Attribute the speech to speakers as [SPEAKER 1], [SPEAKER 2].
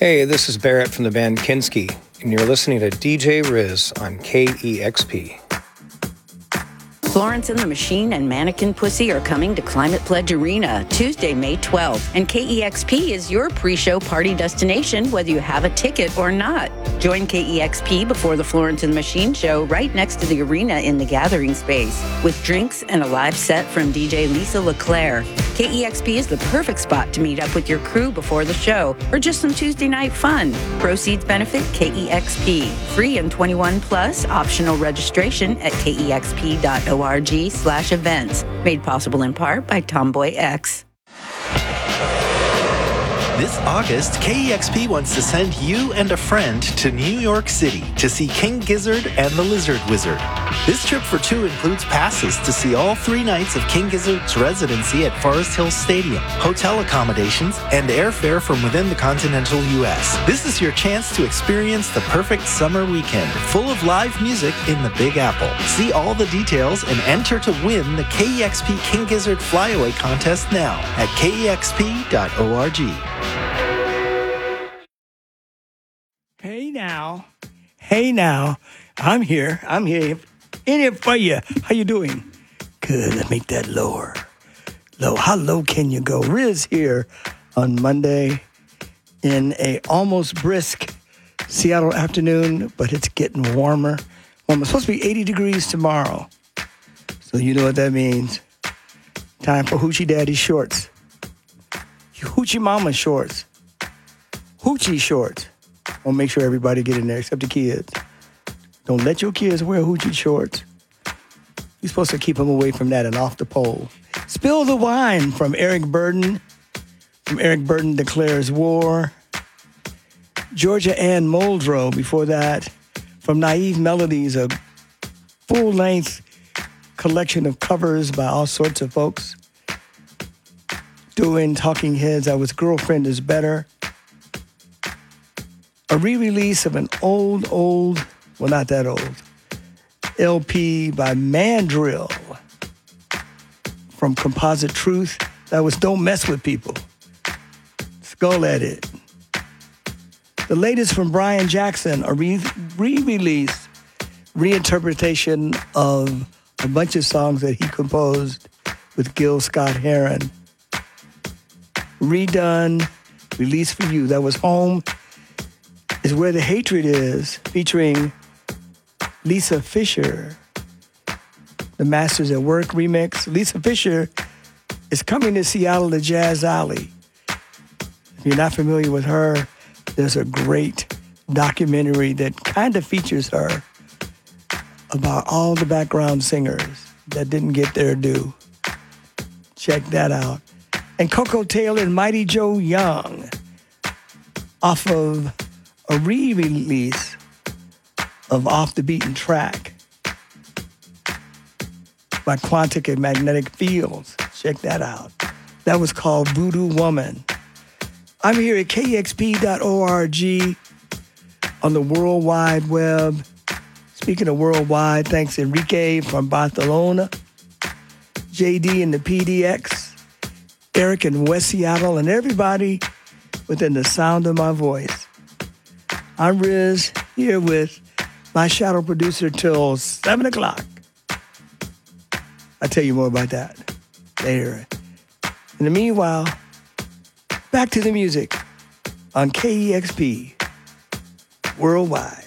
[SPEAKER 1] Hey, this is Barrett from the band Kinski, and you're listening to DJ Riz on KEXP.
[SPEAKER 2] Florence and the Machine and Mannequin Pussy are coming to Climate Pledge Arena Tuesday, May 12th. And KEXP is your pre-show party destination, whether you have a ticket or not. Join KEXP before the Florence and the Machine show right next to the arena in the gathering space, with drinks and a live set from DJ Lisa LeClaire. KEXP is the perfect spot to meet up with your crew before the show, or just some Tuesday night fun. Proceeds benefit KEXP. Free and 21 plus, optional registration at kexp.org/events. Made possible in part by Tomboy X.
[SPEAKER 3] This August, KEXP wants to send you and a friend to New York City to see King Gizzard and the Lizard Wizard. This trip for two includes passes to see all 3 nights of King Gizzard's residency at Forest Hills Stadium, hotel accommodations, and airfare from within the continental U.S. This is your chance to experience the perfect summer weekend full of live music in the Big Apple. See all the details and enter to win the KEXP King Gizzard Flyaway Contest now at kexp.org.
[SPEAKER 4] Hey now, I'm here in here for you. How you doing? Good, let's make that lower. How low can you go? Riz here on Monday in a almost brisk Seattle afternoon, but it's getting warmer. It's supposed to be 80 degrees tomorrow. So you know what that means. Time for Hoochie Daddy shorts. Hoochie Mama shorts. Hoochie shorts. I'll make sure everybody get in there except the kids. Don't let your kids wear hoochie shorts. You're supposed to keep them away from that and off the pole. Spill the Wine from Eric Burden. From Eric Burden Declares War. Georgia Ann Muldrow before that. From Naive Melodies, a full-length collection of covers by all sorts of folks. Doing Talking Heads, I Was Girlfriend Is Better. A re-release of an old, well, not that old, LP by Mandrill from Composite Truth. That was Don't Mess With People. Skull Edit. The latest from Brian Jackson, a re-release, reinterpretation of a bunch of songs that he composed with Gil Scott-Heron. Redone, released for you. That was Home Is Where the Hatred Is, featuring Lisa Fischer, the Masters at Work remix. Lisa Fischer is coming to Seattle to Jazz Alley. If you're not familiar with her, there's a great documentary that kind of features her about all the background singers that didn't get their due. Check that out. And Coco Taylor and Mighty Joe Young off of a re-release of Off the Beaten Track by Quantic and Magnetic Fields. Check that out. That was called Voodoo Woman. I'm here at kexp.org on the World Wide Web. Speaking of worldwide, thanks Enrique from Barcelona, JD and the PDX, Eric in West Seattle, and everybody within the sound of my voice. I'm Riz, here with my shadow producer till 7 o'clock. I'll tell you more about that later. In the meanwhile, back to the music on KEXP Worldwide.